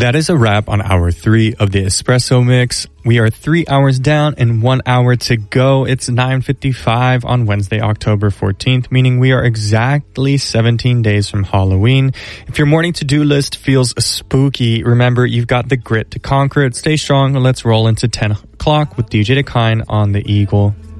That is a wrap on hour 3 of the Espresso Mix. We are 3 hours down and 1 hour to go. It's 9:55 on Wednesday, October 14th, meaning we are exactly 17 days from Halloween. If your morning to-do list feels spooky, remember you've got the grit to conquer it. Stay strong and let's roll into 10 o'clock with DJ Dakine on the Eagle.